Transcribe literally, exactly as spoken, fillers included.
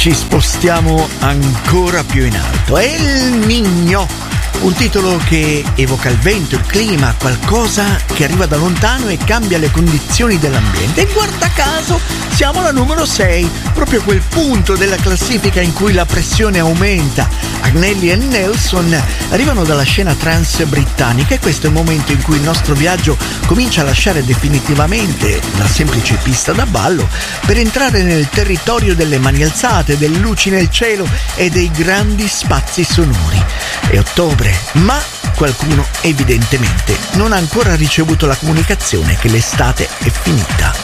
ci spostiamo ancora più in alto. El Niño, un titolo che evoca il vento, il clima, qualcosa che arriva da lontano e cambia le condizioni dell'ambiente. E guarda caso siamo alla numero sei, proprio quel punto della classifica in cui la pressione aumenta. Agnelli e Nelson arrivano dalla scena trance britannica e questo è il momento in cui il nostro viaggio comincia a lasciare definitivamente la semplice pista da ballo per entrare nel territorio delle mani alzate, delle luci nel cielo e dei grandi spazi sonori. È ottobre, ma qualcuno evidentemente non ha ancora ricevuto la comunicazione che l'estate è finita.